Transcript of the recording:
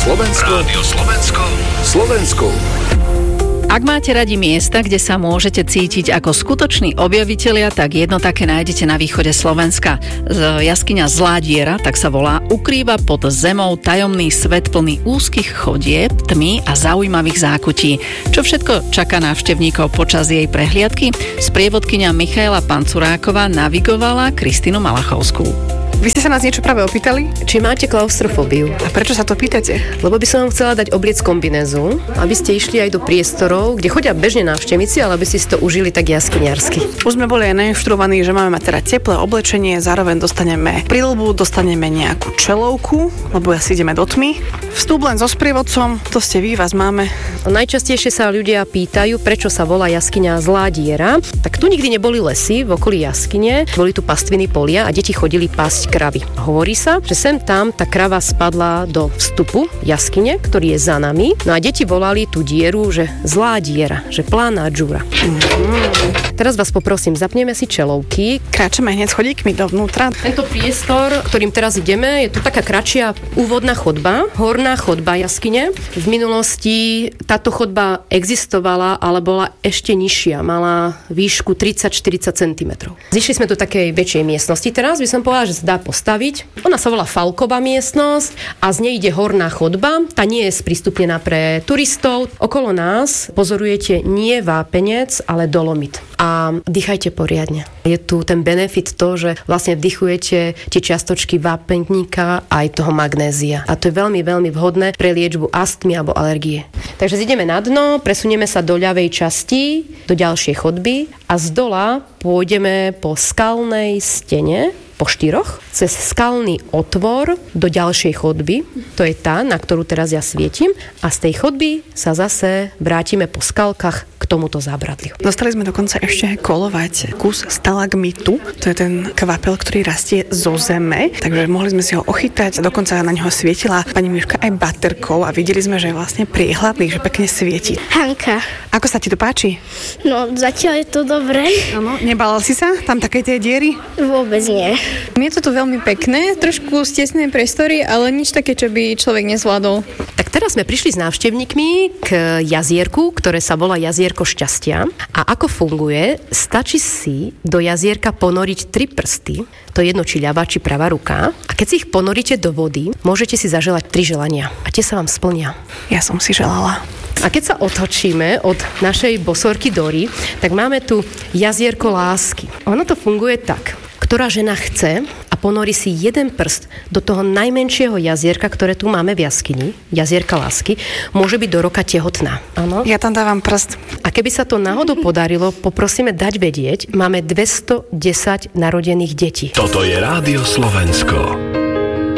Slovensko. Ak máte radi miesta, kde sa môžete cítiť ako skutoční objavitelia, tak jedno také nájdete na východe Slovenska. Jaskyňa Zlá diera, tak sa volá, ukrýva pod zemou tajomný svet plný úzkych chodieb, tmy a zaujímavých zákutí. Čo všetko čaká návštevníkov počas jej prehliadky? Sprievodkyňa Michaela Pancuráková navigovala Kristínu Malachovskú. Vy ste sa nás niečo práve opýtali? Či máte klaustrofóbiu? A prečo sa to pýtate? Lebo by som vám chcela dať obliec kombinézu, aby ste išli aj do priestorov, kde chodia bežne návštevníci, ale aby si to užili tak jaskyniarsky. Už sme boli aj nainštruovaní, že máme mať teda teplé oblečenie, zároveň dostaneme prilbu, dostaneme nejakú čelovku, lebo asi ideme do tmy. Vstup len so sprievodcom, to ste vy, vás máme. Najčastejšie sa ľudia pýtajú, prečo sa volá jaskyňa Zlá diera. Tak tu nikdy neboli lesy v okolí jaskyne, boli tu pastviny polia a deti chodili pasť kravy. Hovorí sa, že sem tam tá krava spadla do vstupu jaskyne, ktorý je za nami. No a deti volali tú dieru, že zlá diera, že plána džúra. Teraz vás poprosím, zapneme si čelovky. Kráčame hneď schodíkmi dovnútra. Tento priestor, ktorým teraz ideme, je tu taká kratšia úvodná chodba, horná chodba jaskyne. V minulosti táto chodba existovala, ale bola ešte nižšia. Mala výšku 30-40 cm. Zišli sme do takej väčšej miestnosti. Teraz by som povedala, že sa dá postaviť. Ona sa volá Falková miestnosť a z nej ide horná chodba. Tá nie je sprístupnená pre turistov. Okolo nás pozorujete nie vápenec, ale dolomit. A dýchajte poriadne. Je tu ten benefit to, že vlastne vdychujete tie čiastočky vápeníka aj toho magnézia. A to je veľmi, veľmi vhodné pre liečbu astmy alebo alergie. Takže ideme na dno, presunieme sa do ľavej časti, do ďalšej chodby a z dola pôjdeme po skalnej stene, po štyroch, cez skalný otvor do ďalšej chodby. To je tá, na ktorú teraz ja svietim. A z tej chodby sa zase vrátime po skalkách k tomuto zábradliu. Dostali sme dokonca ešte kolovať kus stalagmitu. To je ten kvapel, ktorý rastie zo zeme. Takže mohli sme si ho ochytať. Dokonca na neho svietila pani Miška aj baterkou a videli sme, že je vlastne priehľadný, že pekne svieti. Hanka. Ako sa ti to páči? No, zatiaľ je to dobré. Áno, nebala si sa tam takej tej diery? Vôbec nie. Je to tu veľmi pekné, trošku stesné priestory, ale nič také, čo by človek nezvládol. Tak teraz sme prišli s návštevníkmi k jazierku, ktoré sa volá Jazierko šťastia. A ako funguje? Stačí si do jazierka ponoriť 3 prsty, to je jedno, či ľavá, či pravá ruka. A keď si ich ponoríte do vody, môžete si zaželať 3 želania. A tie sa vám splnia. Ja som si želala. A keď sa otočíme od našej bosorky Dory, tak máme tu jazierko lásky. Ono to funguje tak. Ktorá žena chce a ponorí si jeden prst do toho najmenšieho jazierka, ktoré tu máme v jaskyni, jazierka lásky, môže byť do roka tehotná. Áno? Ja tam dávam prst. A keby sa to náhodou podarilo, poprosíme dať vedieť, máme 210 narodených detí. Toto je Rádio Slovensko.